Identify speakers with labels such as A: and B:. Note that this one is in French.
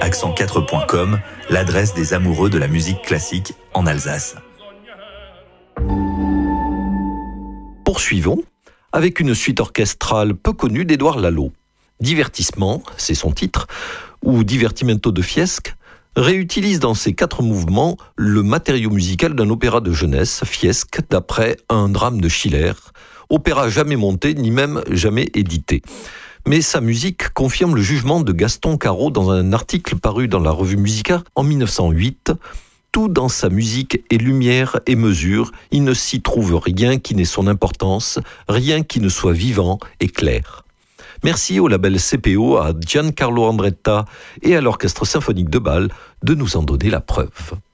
A: accent4.com, l'adresse des amoureux de la musique classique en Alsace.
B: Poursuivons avec une suite orchestrale peu connue d'Édouard Lalo. Divertissement, c'est son titre, ou Divertimento de Fiesque, réutilise dans ses 4 mouvements le matériau musical d'un opéra de jeunesse, Fiesque, d'après un drame de Schiller, opéra jamais monté ni même jamais édité. Mais sa musique confirme le jugement de Gaston Carreau dans un article paru dans la revue Musica en 1908. Tout dans sa musique est lumière et mesure, il ne s'y trouve rien qui n'ait son importance, rien qui ne soit vivant et clair. Merci au label CPO, à Giancarlo Andretta et à l'Orchestre symphonique de Bâle de nous en donner la preuve.